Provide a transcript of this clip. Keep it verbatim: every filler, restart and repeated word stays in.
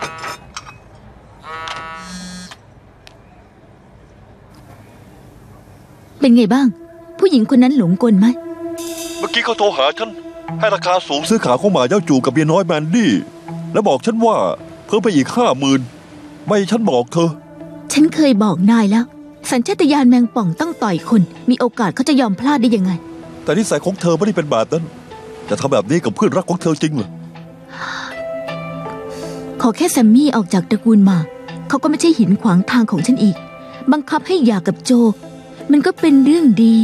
เป็นไงบ้างผู้หญิงคนนั้นหลงกลไหมเมื่อกี้เขาโทรหาฉันให้ราคาสูงซื้อขาของหมาเจ้าจูกับเมียน้อยแมนดี้แล้วบอกฉันว่าเพิ่มไปอีกห้าหมื่นไม่ฉันบอกเธอฉันเคยบอกนายแล้วสัญชาตญาณแมงป่องต้องต่อยคนมีโอกาสเขาจะยอมพลาดได้ยังไงแต่นิสัยของเธอไม่ได้เป็นแบบนั้นจะทำแบบนี้กับเพื่อนรักของเธอจริงเหรอขอแค่แซมมี่ออกจากตระกูลมาเขาก็ไม่ใช่หินขวางทางของฉันอีกบังคับให้หย่ากับโจมันก็เป็นเรื่องดี